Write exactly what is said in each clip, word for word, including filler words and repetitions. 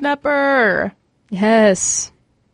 Snapper. Yes.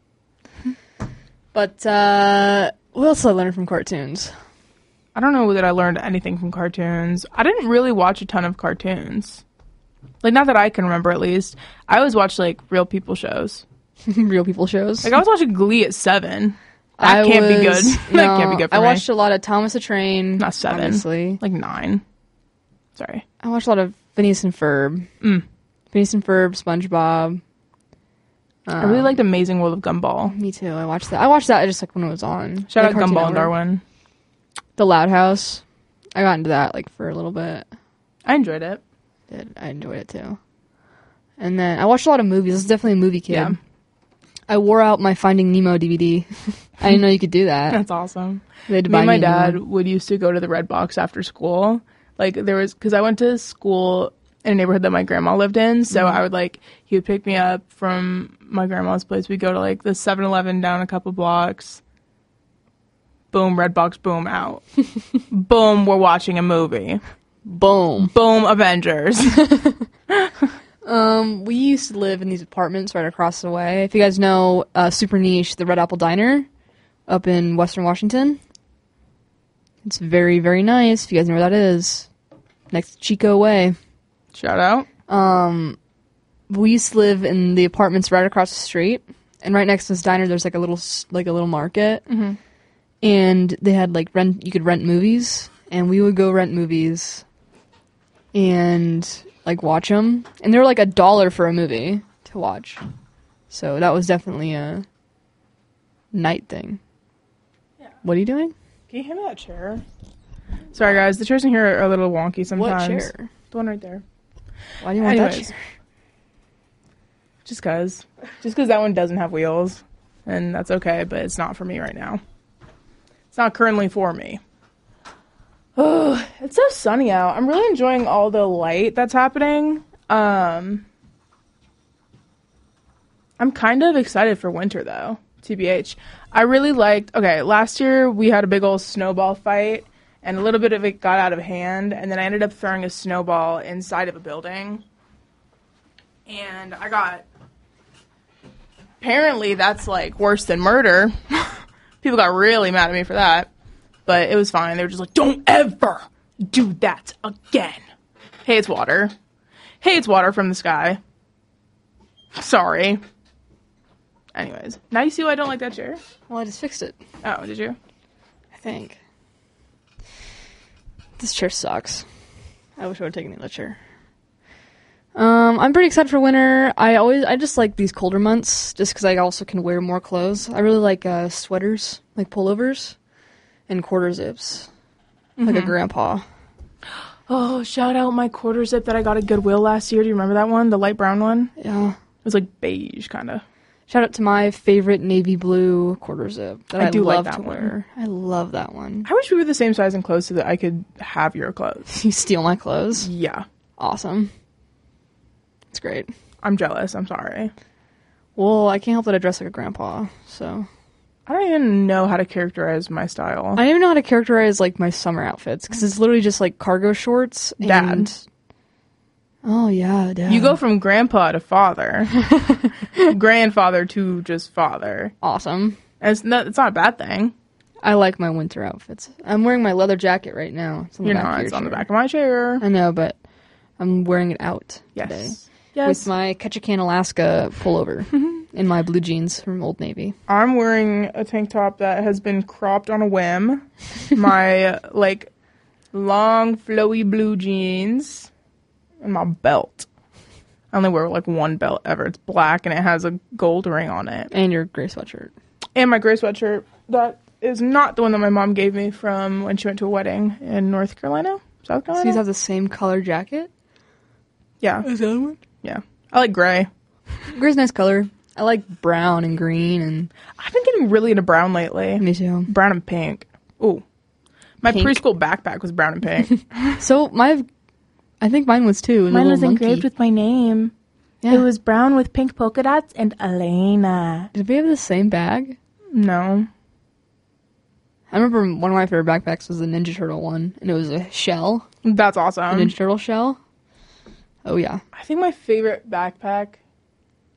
But, uh, what else did I learn from cartoons? I don't know that I learned anything from cartoons. I didn't really watch a ton of cartoons. Like, not that I can remember, at least. I always watched, like, real people shows. Real people shows? Like, I was watching Glee at seven. That I can't was, be good. No, that can't be good for I me. watched a lot of Thomas the Train. Not seven. Honestly. Like, nine. Sorry. I watched a lot of Phineas and Ferb. Mm. Phineas and Ferb, SpongeBob. Um, I really liked Amazing World of Gumball. Me too. I watched that. I watched that just like when it was on. Shout like out Cartoon Gumball and Network. Darwin. The Loud House. I got into that like for a little bit. I enjoyed it. Did I enjoyed it too. And then I watched a lot of movies. I was definitely a movie kid. Yeah. I wore out my Finding Nemo D V D. I didn't know you could do that. That's awesome. They had to Me buy and my me a new dad one. would used to go to the Red Box after school. Like, there was, because I went to school in a neighborhood that my grandma lived in, so Mm-hmm. I would, like, he would pick me up from my grandma's place. We'd go to, like, the seven eleven down a couple blocks. Boom, Red Box, boom, out. Boom, we're watching a movie. Boom. Boom, Avengers. Um, we used to live in these apartments right across the way. If you guys know uh, Super Niche, the Red Apple Diner up in Western Washington. It's very, very nice. If you guys know where that is. Next to Chico Way. Shout out. Um, we used to live in the apartments right across the street. And right next to this diner, there's like a little, s- like a little market. Mm-hmm. And they had like rent, you could rent movies. And we would go rent movies. And like watch them, and they were like a dollar for a movie to watch, so that was definitely a night thing. Yeah. What are you doing? Can you hand me that chair? Sorry, guys. The chairs in here are a little wonky sometimes. What chair? The one right there. Why do you want Anyways. that chair? Just because. Just because that one doesn't have wheels. And that's okay, but it's not for me right now. It's not currently for me. Oh, it's so sunny out. I'm really enjoying all the light that's happening. Um, I'm kind of excited for winter, though, T B H. I really liked... Okay, last year we had a big old snowball fight, and a little bit of it got out of hand, and then I ended up throwing a snowball inside of a building. And I got... Apparently, that's, like, worse than murder. People got really mad at me for that. But it was fine. They were just like, don't ever do that again. Hey, it's water. Hey, it's water from the sky. Sorry. Anyways, now you see why I don't like that chair? Well, I just fixed it. Oh, did you? I think this chair sucks. I wish I would have taken the other chair. Um, I'm pretty excited for winter. I always, I just like these colder months, just because I also can wear more clothes. I really like uh, sweaters, like pullovers. And quarter zips. Mm-hmm. Like a grandpa. Oh, shout out my quarter zip that I got at Goodwill last year. Do you remember that one? The light brown one? Yeah. It was like beige, kind of. Shout out to my favorite navy blue quarter zip that I, I do love like that to one. wear. I love that one. I wish we were the same size and clothes so that I could have your clothes. You steal my clothes? Yeah. Awesome. It's great. I'm jealous. I'm sorry. Well, I can't help that I dress like a grandpa, so... I don't even know how to characterize my style. I don't even know how to characterize, like, my summer outfits, because it's literally just, like, cargo shorts and... Dad. Oh, yeah, Dad. You go from grandpa to father. Grandfather to just father. Awesome. And it's not, it's not a bad thing. I like my winter outfits. I'm wearing my leather jacket right now. It's on the You're back not. of your It's on the chair. back of my chair. I know, but I'm wearing it out Yes. today. Yes. With my Ketchikan, Alaska pullover and my blue jeans from Old Navy. I'm wearing a tank top that has been cropped on a whim. My, like, long, flowy blue jeans. And my belt. I only wear, like, one belt ever. It's black, and it has a gold ring on it. And your gray sweatshirt. And my gray sweatshirt. That is not the one that my mom gave me from when she went to a wedding in North Carolina? South So Carolina? these have the same color jacket? Yeah. Is that one? Yeah. I like gray. Gray's a nice color. I like brown and green and... I've been getting really into brown lately. Me too. Brown and pink. Ooh. My Pink. preschool backpack was brown and pink. So my... I think mine was too. Mine was engraved with my name. Yeah. It was brown with pink polka dots and Elena. Did we have the same bag? No. I remember one of my favorite backpacks was the Ninja Turtle one. And it was a shell. That's A awesome. Ninja Turtle shell. Oh, yeah. I think my favorite backpack